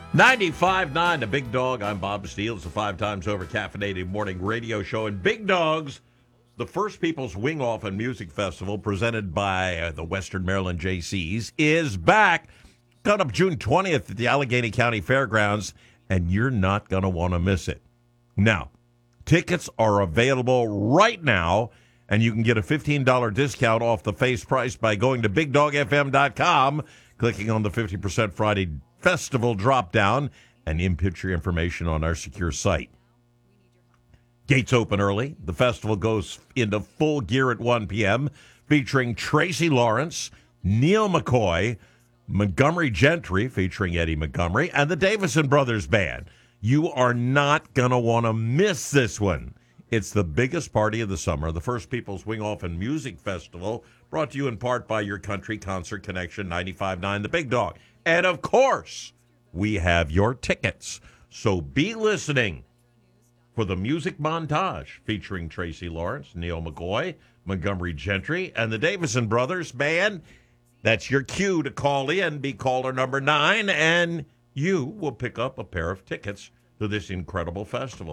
95.9, The Big Dog. I'm Bob Steele. It's a 5 times over caffeinated morning radio show. And Big Dogs, the First People's Wing Off and Music Festival, presented by the Western Maryland JCs, is back. Coming up June 20th at the Allegheny County Fairgrounds, and you're not going to want to miss it. Now, tickets are available right now, and you can get a $15 discount off the face price by going to BigDogFM.com, clicking on the 50% Friday Festival drop-down, and input your information on our secure site. Gates open early. The festival goes into full gear at 1 p.m., featuring Tracy Lawrence, Neil McCoy, Montgomery Gentry, featuring Eddie Montgomery, and the Davison Brothers Band. You are not going to want to miss this one. It's the biggest party of the summer, the First People's Wing Off and Music Festival, brought to you in part by your country concert connection, 95.9 The Big Dog. And, of course, we have your tickets. So be listening for the music montage featuring Tracy Lawrence, Neil McCoy, Montgomery Gentry, and the Davison Brothers Band. That's your cue to call in, be caller number 9, and you will pick up a pair of tickets to this incredible festival.